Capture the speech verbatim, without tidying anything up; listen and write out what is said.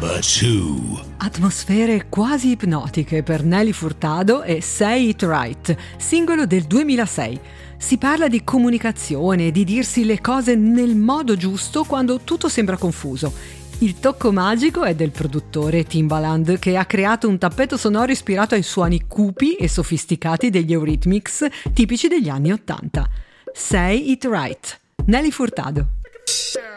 Number two. Atmosfere quasi ipnotiche per Nelly Furtado e Say It Right, singolo del duemilasei. Si parla di comunicazione, di dirsi le cose nel modo giusto quando tutto sembra confuso. Il tocco magico è del produttore Timbaland, che ha creato un tappeto sonoro ispirato ai suoni cupi e sofisticati degli Eurythmics tipici degli anni Ottanta. Say It Right, Nelly Furtado.